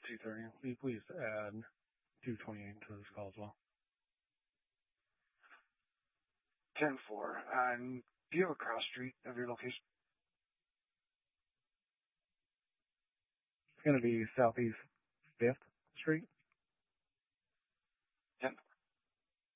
230. Will you please add 228 to this call as well? 10-4. And do you have a cross street of your location? It's going to be Southeast 5th Street.